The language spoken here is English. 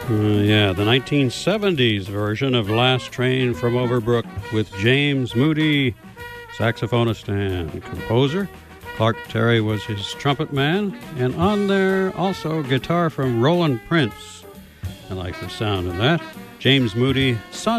Yeah, the 1970s version of Last Train from Overbrook with James Moody, saxophonist and composer. Clark Terry was his trumpet man, and on there also guitar from Roland Prince. I like the sound of that. James Moody, son